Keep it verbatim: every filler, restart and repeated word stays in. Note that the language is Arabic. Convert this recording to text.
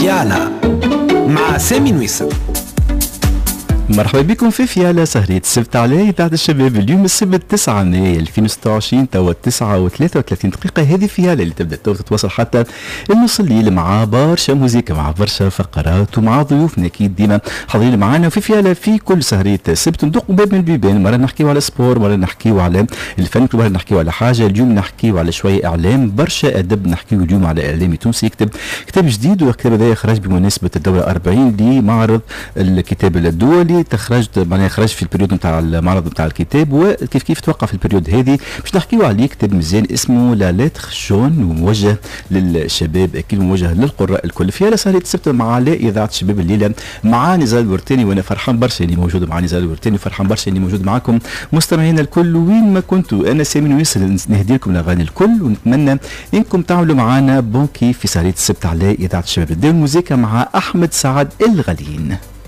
فيالا مع سامي نويسر. مرحبا بكم في فيالا سهرية السبت على إذاعة الشباب. اليوم السبت تسعة مايو ألفين وستة وعشرين توا تسعة وثلاثة وثلاثين دقيقة. هذه فيالا اللي تبدا تو تتواصل حتى النص الليل مع برشا موزيكا مع برشا فقرات ومع ضيوفنا اكيد ديما حاضرين معنا في فيالا في كل سهرية السبت. ندق باب من البيبان، مرة نحكيو على سبور، مرة نحكيو على الفن، مرة نحكيو على حاجة. اليوم نحكيو على شوية إعلام، برشا أدب. نحكيو اليوم على إعلامي تونسي يكتب كتاب جديد، والكتاب هذا خرج بمناسبة الدورة أربعين لمعرض الكتاب الدولي. تخرجت معناها خرج في البريود نتاع المعرض نتاع الكتاب، وكيف كيف توقف البريود هذه باش نحكيو عليه. كتاب مزيان اسمه لا ليتر جون، وموجه للشباب اكيد، موجه للقراء الكل. في سهرة السبت مع علاء اذاعه الشباب الليله مع نزال الورتاني، وانا فرحان برشا اني موجود مع نزال الورتاني، وفرحان برشا اني موجود معكم مستمعينا الكل وين ما كنتوا. انا سامي نويسر نهدي لكم الاغاني الكل، ونتمنى انكم تعملوا معنا بونكي في سهرة السبت على اذاعه الشباب. نبداو الموسيقى مع احمد سعد الغاليين.